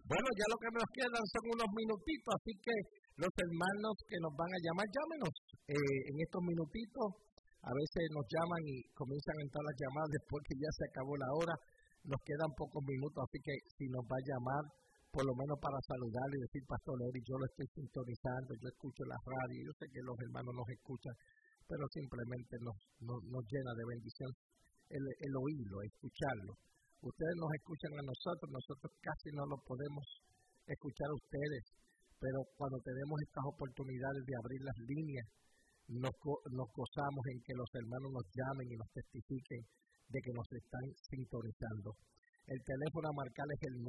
Bueno, ya lo que nos quedan son unos minutitos, así que los hermanos que nos van a llamar, llámenos en estos minutitos. A veces nos llaman y comienzan a entrar las llamadas después que ya se acabó la hora. Nos quedan pocos minutos, así que si nos va a llamar, por lo menos para saludarle y decir, Pastor Eric, yo lo estoy sintonizando, yo escucho la radio, yo sé que los hermanos nos escuchan, pero simplemente nos llena de bendición el oírlo, escucharlo. Ustedes nos escuchan a nosotros casi no lo podemos escuchar a ustedes, pero cuando tenemos estas oportunidades de abrir las líneas, nos gozamos en que los hermanos nos llamen y nos testifiquen de que nos están sintonizando. El teléfono a marcar es el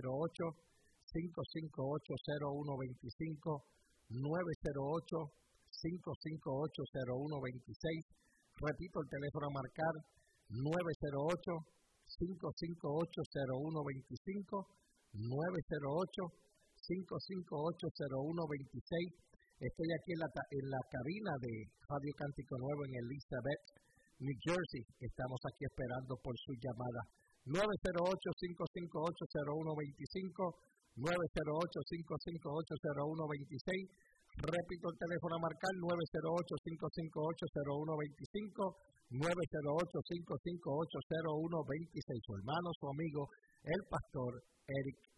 908-558-0125, 908-558-0126. Repito, el teléfono a marcar 908-558-0125, 908-558-0126. Estoy aquí en la cabina de Radio Cántico Nuevo en Elizabeth, New Jersey. Estamos aquí esperando por su llamada. 908-558-0125, 908-558-0126. Repito el teléfono a marcar, 908-558-0125, 908-558-0126. Su hermano, su amigo, el pastor Eric